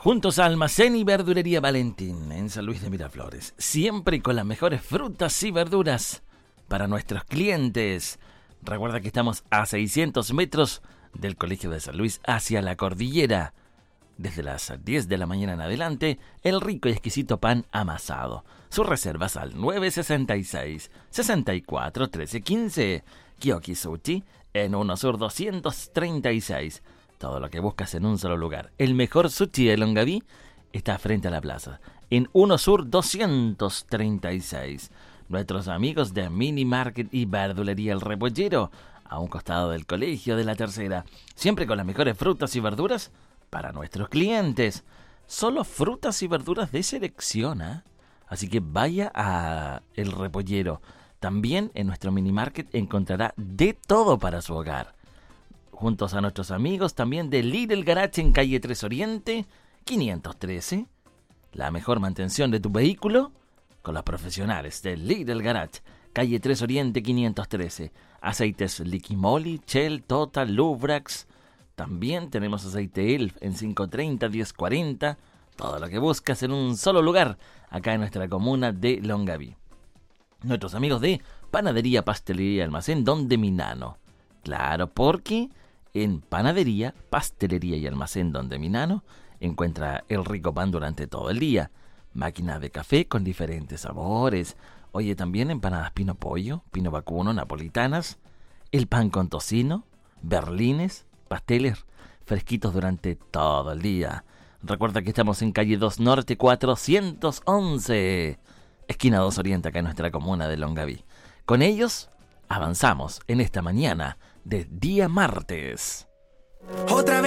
Juntos a Almacén y Verdulería Valentín, en San Luis de Miraflores. Siempre con las mejores frutas y verduras para nuestros clientes. Recuerda que estamos a 600 metros del Colegio de San Luis hacia la cordillera. Desde las 10 de la mañana en adelante, el rico y exquisito pan amasado. Sus reservas al 966-64-1315. Kioki Sushi en 1 Sur 236. Todo lo que buscas en un solo lugar. El mejor sushi de Longaví está frente a la plaza, en 1 Sur 236. Nuestros amigos de Mini Market y Verdulería El Repollero, a un costado del Colegio de la Tercera. Siempre con las mejores frutas y verduras para nuestros clientes. Solo frutas y verduras de selección, ¿eh? Así que vaya a El Repollero. También en nuestro Mini Market encontrará de todo para su hogar. Juntos a nuestros amigos también de Lidl Garage en calle 3 Oriente, 513. La mejor mantención de tu vehículo con los profesionales de Lidl Garage, calle 3 Oriente, 513. Aceites Liquimoli, Shell, Total, Lubrax. También tenemos aceite Elf en 530, 1040. Todo lo que buscas en un solo lugar, acá en nuestra comuna de Longaví. Nuestros amigos de Panadería, Pastelería y Almacén Don de Minano. Claro, porque en Panadería, Pastelería y Almacén Don de Minano encuentra el rico pan durante todo el día. Máquina de café con diferentes sabores. Oye, también empanadas pino pollo, pino vacuno, napolitanas. El pan con tocino, berlines, pasteles fresquitos durante todo el día. Recuerda que estamos en calle 2 Norte 411, esquina 2 Oriente, acá en nuestra comuna de Longaví. Con ellos avanzamos en esta mañana de día martes. Otra vez.